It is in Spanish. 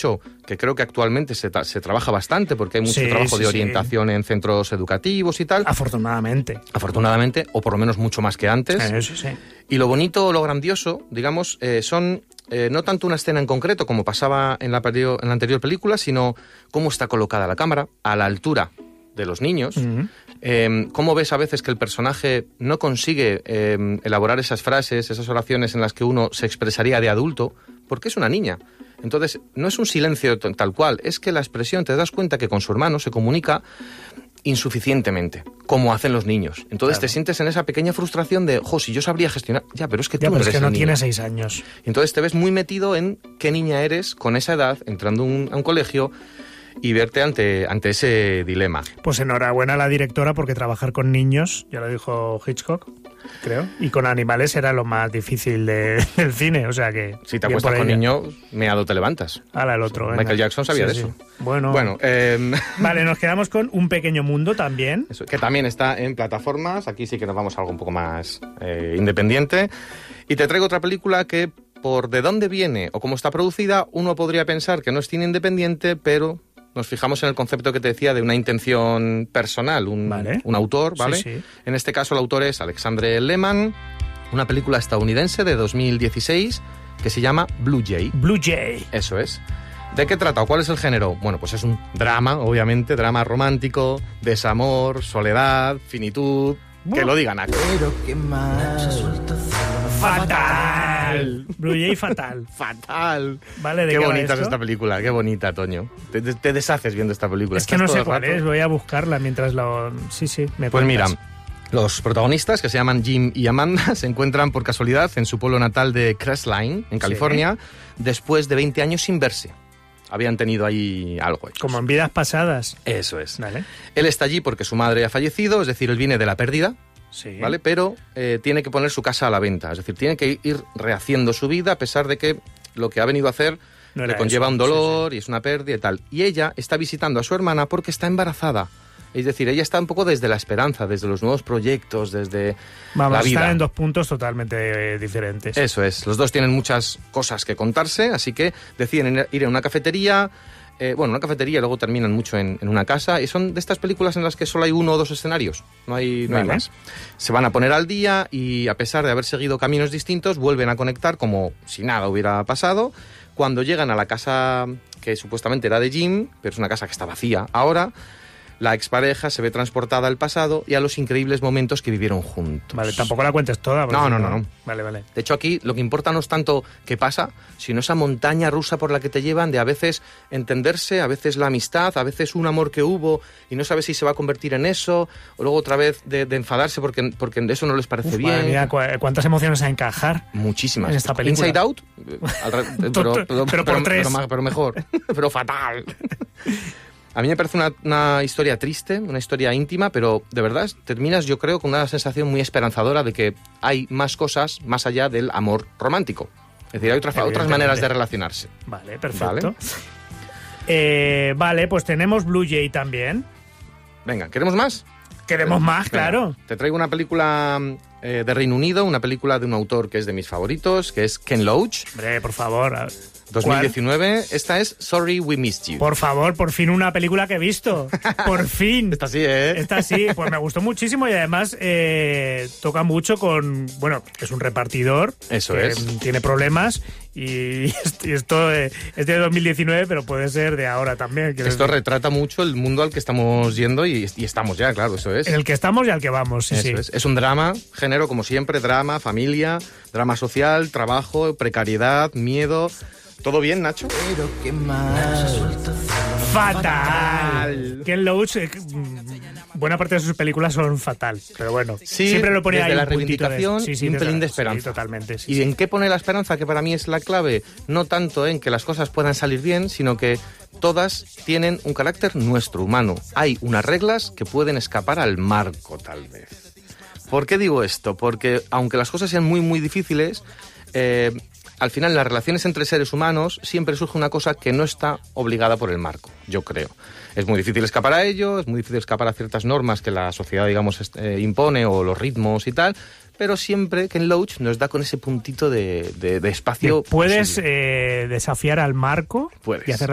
hecho, que creo que actualmente se trabaja bastante porque hay mucho trabajo de orientación en centros educativos y tal. Afortunadamente, o por lo menos mucho más que antes. Sí. Y lo bonito, lo grandioso, digamos, son no tanto una escena en concreto como pasaba en la anterior película, sino cómo está colocada la cámara a la altura de los niños. Cómo ves a veces que el personaje no consigue elaborar esas frases, esas oraciones en las que uno se expresaría de adulto, porque es una niña. Entonces, no es un silencio tal cual, es que la expresión, te das cuenta que con su hermano se comunica insuficientemente, como hacen los niños. Entonces te sientes en esa pequeña frustración de, si yo sabría gestionar... Ya, pero es que tú no eres que no niño. tienes 6 años. Entonces te ves muy metido en qué niña eres con esa edad, entrando a un colegio y verte ante ese dilema. Pues enhorabuena a la directora, porque trabajar con niños, ya lo dijo Hitchcock, creo, y con animales era lo más difícil del cine, o sea que... Si te acuestas con niños, meado te levantas. Ahora el otro. Michael Jackson sabía de eso. Bueno, vale, nos quedamos con Un pequeño mundo también. Eso, que también está en plataformas, aquí sí que nos vamos a algo un poco más independiente. Y te traigo otra película que, por de dónde viene o cómo está producida, uno podría pensar que no es cine independiente, pero... Nos fijamos en el concepto que te decía de una intención personal, un autor, ¿vale? Sí. En este caso el autor es Alexandre Lehmann, una película estadounidense de 2016 que se llama Blue Jay. Blue Jay. Eso es. ¿De qué trata o cuál es el género? Bueno, pues es un drama, obviamente, drama romántico, desamor, soledad, finitud... Que lo digan aquí. Pero qué mal. Fatal. Blue Jay fatal. Fatal. Vale, qué bonita es esta película, qué bonita, Toño. Te deshaces viendo esta película. Es que no sé cuál es, voy a buscarla mientras lo... Sí, me Pues mira, cuentas. los protagonistas, que se llaman Jim y Amanda, se encuentran por casualidad en su pueblo natal de Crestline, en California, después de 20 años sin verse. Habían tenido ahí algo ellos. Como en vidas pasadas. Eso es. Vale. Él está allí porque su madre ha fallecido, es decir, él viene de la pérdida, Sí. ¿vale? Pero tiene que poner su casa a la venta, es decir, tiene que ir rehaciendo su vida a pesar de que lo que ha venido a hacer No le conlleva eso, un dolor sí. y es una pérdida y tal. Y ella está visitando a su hermana porque está embarazada. Es decir, ella está un poco desde la esperanza, desde los nuevos proyectos, desde la vida. Están en dos puntos totalmente diferentes. Eso es, los dos tienen muchas cosas que contarse, así que deciden ir a una cafetería, una cafetería y luego terminan mucho en una casa, y son de estas películas en las que solo hay 1 o 2 escenarios, no hay más. Se van a poner al día y, a pesar de haber seguido caminos distintos, vuelven a conectar como si nada hubiera pasado. Cuando llegan a la casa que supuestamente era de Jim, pero es una casa que está vacía ahora, la expareja se ve transportada al pasado y a los increíbles momentos que vivieron juntos. Vale, tampoco la cuentes toda. No. Vale. De hecho, aquí lo que importa no es tanto qué pasa, sino esa montaña rusa por la que te llevan de a veces entenderse, a veces la amistad, a veces un amor que hubo y no sabes si se va a convertir en eso, o luego otra vez de enfadarse porque eso no les parece bien. Madre mía, ¿cuántas emociones a encajar? Muchísimas. En esta película. Inside Out, pero por 3. Pero mejor, pero fatal. A mí me parece una historia triste, una historia íntima, pero de verdad terminas, yo creo, con una sensación muy esperanzadora de que hay más cosas más allá del amor romántico. Es decir, hay otras maneras de relacionarse. Vale, perfecto. Vale, pues tenemos Blue Jay también. Venga, ¿queremos más? Queremos más, claro. Te traigo una película de Reino Unido, una película de un autor que es de mis favoritos, que es Ken Loach. Hombre, por favor. 2019, ¿Cuál? Esta es Sorry We Missed You. Por favor, por fin una película que he visto. Por fin. Esta sí, ¿eh? Esta sí, pues me gustó muchísimo y además toca mucho con, es un repartidor. Eso que es. Tiene problemas y esto es de 2019, pero puede ser de ahora también. Esto retrata mucho el mundo al que estamos yendo y estamos ya, claro, eso es. En el que estamos y al que vamos, sí. Es un drama, género como siempre, drama, familia, drama social, trabajo, precariedad, miedo... ¿Todo bien, Nacho? Pero qué mal. ¡Fatal! Ken Loach, buena parte de sus películas son fatal, pero bueno, sí, siempre lo pone ahí la un puntito reivindicación y un pelín de esperanza. Sí, totalmente. Sí, ¿Y en qué pone la esperanza? Que para mí es la clave, no tanto en que las cosas puedan salir bien, sino que todas tienen un carácter nuestro, humano. Hay unas reglas que pueden escapar al marco, tal vez. ¿Por qué digo esto? Porque aunque las cosas sean muy, muy difíciles... al final, en las relaciones entre seres humanos siempre surge una cosa que no está obligada por el marco, yo creo. Es muy difícil escapar a ello, es muy difícil escapar a ciertas normas que la sociedad, digamos, impone, o los ritmos y tal, pero siempre Ken Loach nos da con ese puntito de espacio. ¿Puedes desafiar al marco? Puedes. Y hacer